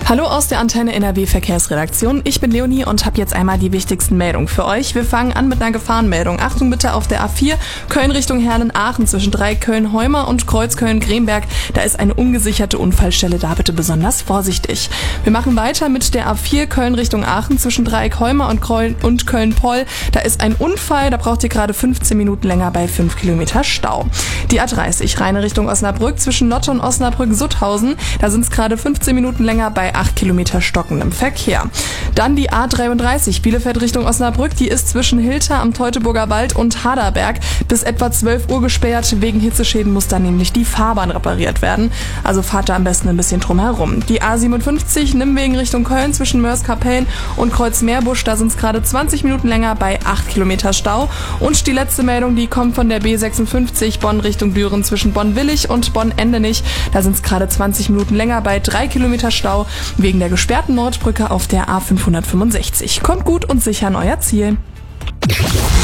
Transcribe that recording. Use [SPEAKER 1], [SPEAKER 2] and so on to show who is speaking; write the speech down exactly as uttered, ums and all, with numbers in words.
[SPEAKER 1] Hallo aus der Antenne N R W Verkehrsredaktion. Ich bin Leonie und habe jetzt einmal die wichtigsten Meldungen für euch. Wir fangen an mit einer Gefahrenmeldung. Achtung bitte auf der A vier, Köln Richtung Herne-Aachen zwischen Dreieck Köln-Heumer und Kreuz Köln-Gremberg. Da ist eine ungesicherte Unfallstelle, da bitte besonders vorsichtig. Wir machen weiter mit der A vier, Köln Richtung Aachen zwischen Dreieck Heumer und, und Köln-Poll. Da ist ein Unfall, da braucht ihr gerade fünfzehn Minuten länger bei fünf Kilometer Stau. Die A dreißig, Rheine Richtung Osnabrück zwischen Lotte und Osnabrück-Sutthausen. Da sind es gerade fünfzehn Minuten länger bei acht Kilometer stockendem Verkehr. Dann die A dreiunddreißig, Bielefeld Richtung Osnabrück, die ist zwischen Hilter am Teutoburger Wald und Haderberg bis etwa zwölf Uhr gesperrt. Wegen Hitzeschäden muss dann nämlich die Fahrbahn repariert werden. Also fahrt da am besten ein bisschen drum herum. Die A siebenundfünfzig, Nimwegen Richtung Köln zwischen Mörs-Kapellen und Kreuz-Meerbusch, da sind es gerade zwanzig Minuten länger bei acht Kilometer Stau. Und die letzte Meldung, die kommt von der B sechsundfünfzig, Bonn Richtung Düren zwischen Bonn-Willig und Bonn-Endenich. Da sind es gerade zwanzig Minuten länger bei drei Kilometer Stau wegen der gesperrten Nordbrücke auf der A fünfhundertfünfundsechzig. Kommt gut und sicher an euer Ziel.